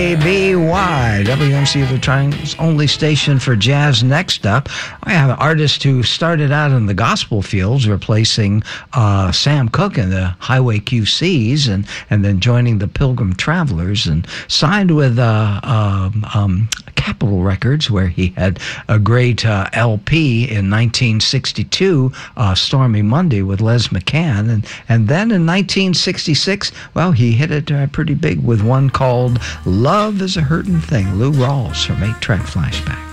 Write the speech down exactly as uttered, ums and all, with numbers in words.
A B Y, W M C, the Triangle's only station for jazz. Next up, I have an artist who started out in the gospel fields, replacing uh, Sam Cooke in the Highway Q Cs, and, and then joining the Pilgrim Travelers, and signed with uh, um, um, Capitol Records, where he had a great uh, L P in nineteen sixty-two, uh, Stormy Monday with Les McCann, and, and then in nineteen sixty-six, well, he hit it uh, pretty big with one called Love is a Hurtin' Thing. Lou Rawls from eight track Flashback.